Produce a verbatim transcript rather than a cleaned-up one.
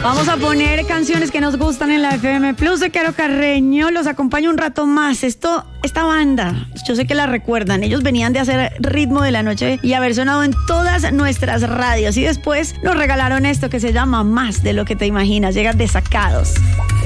Vamos a poner canciones que nos gustan en la F M Plus de Caro Carreño. Los acompaño un rato más. Esto, esta banda, yo sé que la recuerdan. Ellos venían de hacer Ritmo de la Noche y haber sonado en todas nuestras radios. Y después nos regalaron esto que se llama Más de lo que te imaginas. Llegan Desacados.